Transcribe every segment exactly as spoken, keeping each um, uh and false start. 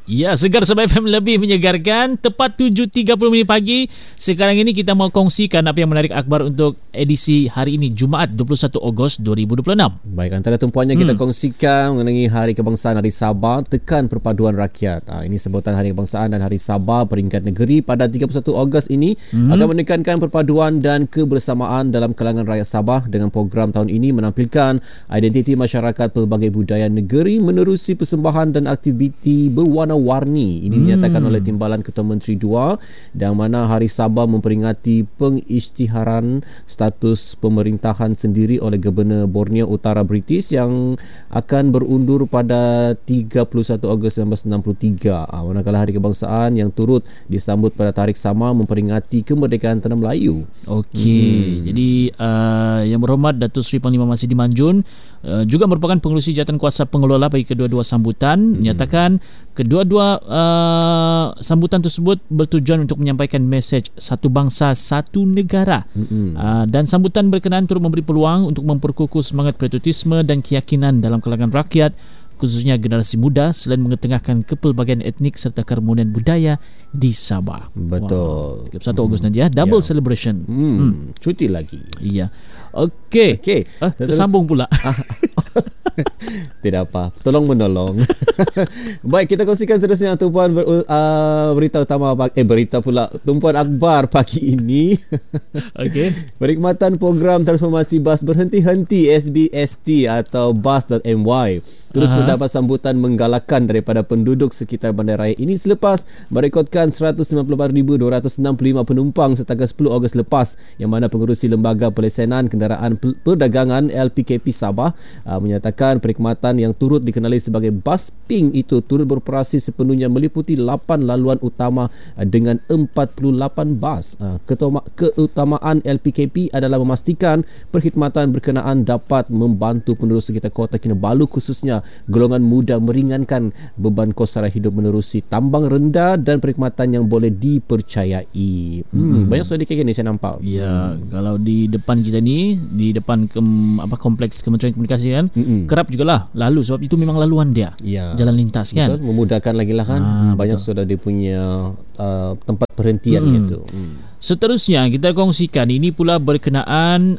Ya, Segar Sabah F M lebih menyegarkan. Tepat tujuh tiga puluh minit pagi. Sekarang ini kita mau kongsikan apa yang menarik akhbar untuk edisi hari ini, Jumaat dua puluh satu Ogos dua ribu dua puluh enam. Baik, antara tumpuannya hmm. kita kongsikan mengenai Hari Kebangsaan Hari Sabah, tekan perpaduan rakyat. Ha, ini sebutan Hari Kebangsaan dan Hari Sabah peringkat negeri pada tiga puluh satu Ogos ini hmm. akan menekankan perpaduan dan kebersamaan dalam kalangan rakyat Sabah dengan program tahun ini menampilkan identiti masyarakat pelbagai budaya negeri menerusi persembahan dan aktiviti berwarna warni. Ini hmm. dinyatakan oleh Timbalan Ketua Menteri dua, yang mana Hari Sabah memperingati pengisytiharan status pemerintahan sendiri oleh Gubernur Borneo Utara British yang akan berundur pada tiga puluh satu Ogos seribu sembilan ratus enam puluh tiga. Ha, manakala Hari Kebangsaan yang turut disambut pada tarikh sama memperingati kemerdekaan Tanah Melayu. Okey, hmm. jadi uh, yang berhormat Datuk Seri Panglima Masidi Manjun uh, juga merupakan pengerusi jawatan kuasa pengelola bagi kedua-dua sambutan, hmm. menyatakan kedua-dua uh, sambutan tersebut bertujuan untuk menyampaikan mesej satu bangsa satu negara. Mm-hmm. Uh, dan sambutan berkenaan turut memberi peluang untuk memperkukuh semangat patriotisme dan keyakinan dalam kalangan rakyat, khususnya generasi muda, selain mengetengahkan kepelbagaian etnik serta keharmonian budaya di Sabah. Betul. Wow. satu Ogos nanti ya, double yeah. celebration. Hmm. Hmm. Cuti lagi. Iya. Okey. Okey. Uh, tersambung pula. Tidak apa, tolong menolong. Baik, kita kongsikan seterusnya tumpuan ber, uh, berita utama eh berita pula tumpuan akhbar pagi ini. Okey. Perkhidmatan program transformasi bas berhenti-henti S B S T atau bus dot m y terus Aha. mendapat sambutan menggalakkan daripada penduduk sekitar bandaraya ini selepas merekodkan seratus sembilan puluh lapan ribu dua ratus enam puluh lima penumpang setanggal sepuluh Ogos lepas, yang mana pengerusi Lembaga Pelesenan Kenderaan Perdagangan L P K P Sabah uh, menyatakan perkhidmatan yang turut dikenali sebagai bas pink itu turut beroperasi sepenuhnya meliputi lapan laluan utama uh, dengan empat puluh lapan bas. Uh, keutamaan L P K P adalah memastikan perkhidmatan berkenaan dapat membantu penduduk sekitar Kota Kinabalu, khususnya golongan muda, meringankan beban kos sara hidup menerusi tambang rendah dan perkhidmatan yang boleh dipercayai. Hmm, hmm. Banyak soal di K K ni saya nampak. Ya, hmm. kalau di depan kita ni, di depan ke, apa kompleks Kementerian Komunikasi kan, hmm. kerap jugalah lalu, sebab itu memang laluan dia. Ya. Jalan lintas kan. Betul, memudahkan lagi lah kan. Ah, banyak betul. Sudah dia punya uh, tempat perhentian hmm. gitu. Hmm. Seterusnya kita kongsikan ini pula berkenaan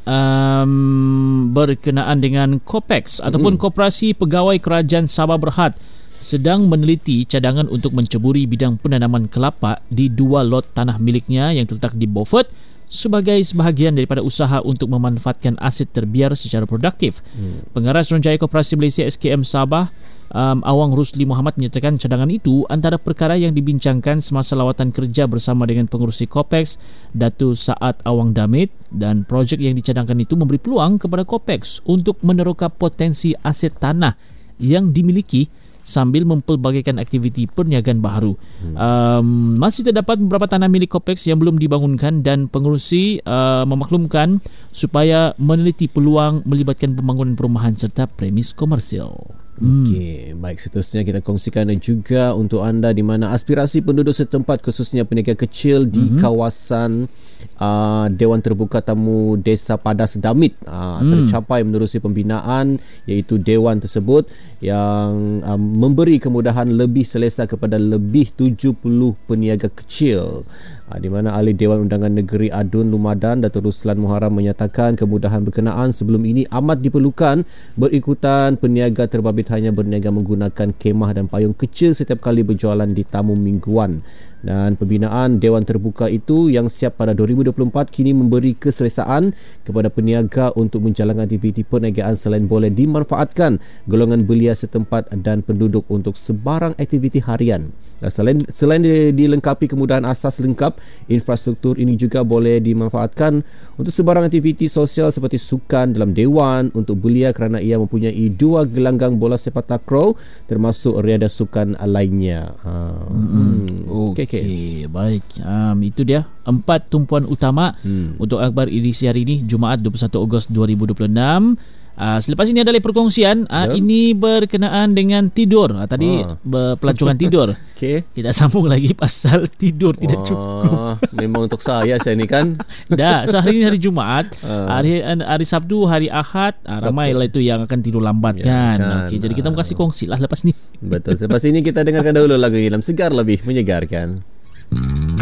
um, berkenaan dengan Copex mm-hmm. ataupun Koperasi Pegawai Kerajaan Sabah Berhad sedang meneliti cadangan untuk menceburi bidang penanaman kelapa di dua lot tanah miliknya yang terletak di Beaufort sebagai sebahagian daripada usaha untuk memanfaatkan aset terbiar secara produktif. Hmm. Pengarah Suruhanjaya Koperasi Malaysia S K M Sabah, um, Awang Rusli Muhammad menyatakan cadangan itu antara perkara yang dibincangkan semasa lawatan kerja bersama dengan pengurusi Copex, Datu Saad Awang Damit, dan projek yang dicadangkan itu memberi peluang kepada Copex untuk meneroka potensi aset tanah yang dimiliki sambil mempelbagaikan aktiviti perniagaan baharu. Hmm. Um, masih terdapat beberapa tanah milik Copex yang belum dibangunkan dan pengurusi uh, memaklumkan supaya meneliti peluang melibatkan pembangunan perumahan serta premis komersial. Okey, hmm. baik, seterusnya kita kongsikan juga untuk anda di mana aspirasi penduduk setempat khususnya peniaga kecil di mm-hmm. kawasan uh, Dewan Terbuka Tamu Desa Padas Damit uh, mm. tercapai menerusi pembinaan, iaitu dewan tersebut yang uh, memberi kemudahan lebih selesa kepada lebih tujuh puluh peniaga kecil. Ha, di mana Ahli Dewan Undangan Negeri Adun Lumadan Datuk Ruslan Muharam menyatakan kemudahan berkenaan sebelum ini amat diperlukan berikutan peniaga terbabit hanya berniaga menggunakan kemah dan payung kecil setiap kali berjualan di tamu mingguan. Dan pembinaan Dewan Terbuka itu yang siap pada dua ribu dua puluh empat kini memberi keselesaan kepada peniaga untuk menjalankan aktiviti perniagaan selain boleh dimanfaatkan golongan belia setempat dan penduduk untuk sebarang aktiviti harian. Dan selain selain dilengkapi kemudahan asas lengkap, infrastruktur ini juga boleh dimanfaatkan untuk sebarang aktiviti sosial seperti sukan dalam dewan untuk belia kerana ia mempunyai dua gelanggang bola sepak takraw termasuk riadah sukan lainnya. Ha. Hmm. Okey, okay, okay. Baik. Um, itu dia empat tumpuan utama hmm. untuk akhbar edisi hari ini Jumaat dua puluh satu Ogos dua ribu dua puluh enam. Uh, selepas ini adalah perkongsian uh, Yep. ini berkenaan dengan tidur. Uh, tadi Ah. ber- pelancongan tidur. Okey. Kita sambung lagi pasal tidur tidak cukup. Wah, memang untuk saya saya ni kan. Dah, so hari ini hari Jumaat, Ah. hari hari Sabtu, hari Ahad, uh, ramai lah itu yang akan tidur lambat Ya, kan. kan. Okey, jadi kita mau kasih kongsi lah lepas ni. Betul. Selepas ini kita dengarkan dahulu lagu ini dalam Segar Lebih Menyegarkan.